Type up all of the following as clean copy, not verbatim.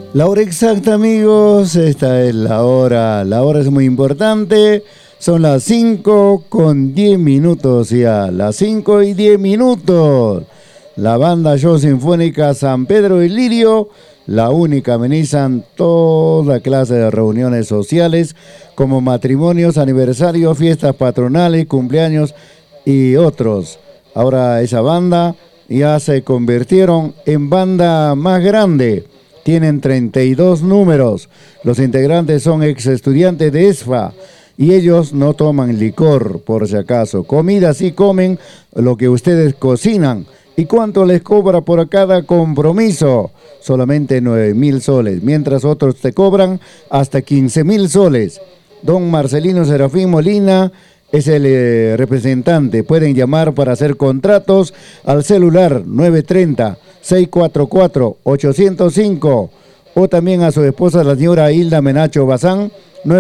La hora exacta, amigos, esta es la hora. La hora es muy importante. Son las 5:10 ya, las 5:10. La banda Show Sinfónica San Pedro y Lirio, la única, amenizan toda clase de reuniones sociales como matrimonios, aniversarios, fiestas patronales, cumpleaños y otros. Ahora esa banda ya se convirtieron en banda más grande. Tienen 32 números. Los integrantes son ex estudiantes de ESFA y ellos no toman licor, por si acaso. Comida sí comen lo que ustedes cocinan. ¿Y cuánto les cobra por cada compromiso? Solamente 9.000 soles, mientras otros te cobran hasta 15.000 soles. Don Marcelino Serafín Molina es el representante. Pueden llamar para hacer contratos al celular 930-644-805 o también a su esposa, la señora Hilda Menacho Bazán,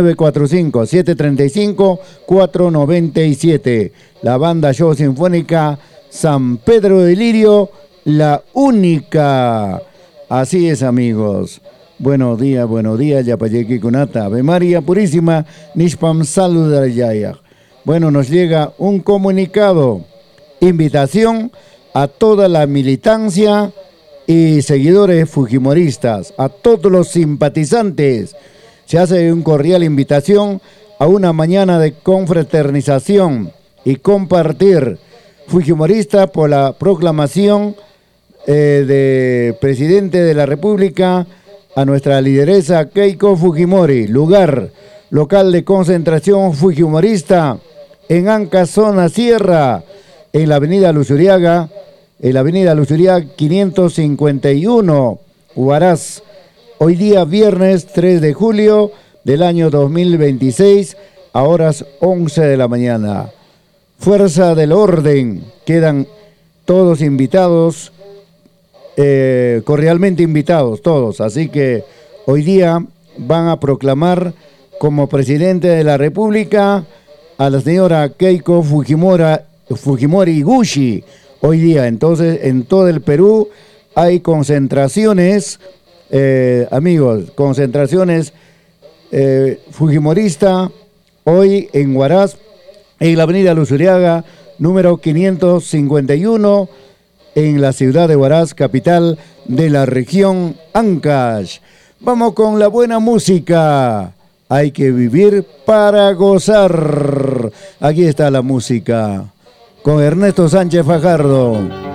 945-735-497. La banda Show Sinfónica San Pedro de Lirio, la única. Así es, amigos. Buenos días, Yapayequi Kunata. Ave María Purísima, Nishpam Saludayaya. Bueno, nos llega un comunicado. Invitación a toda la militancia y seguidores fujimoristas, a todos los simpatizantes. Se hace una cordial invitación a una mañana de confraternización y compartir. Fujimorista por la proclamación de presidente de la República a nuestra lideresa Keiko Fujimori. Lugar, local de concentración fujimorista en Anca, zona Sierra, en la avenida Luzuriaga, 551, Huaraz. Hoy día viernes 3 de julio del año 2026 a horas 11 de la mañana. Fuerza del orden, quedan todos invitados, cordialmente invitados todos, así que hoy día van a proclamar como presidente de la República a la señora Keiko Fujimori Gushi. Hoy día, entonces, en todo el Perú hay concentraciones, amigos, concentraciones fujimorista, hoy en Huaraz, en la avenida Luzuriaga, número 551, en la ciudad de Huaraz, capital de la región Ancash. Vamos con la buena música. Hay que vivir para gozar. Aquí está la música, con Ernesto Sánchez Fajardo.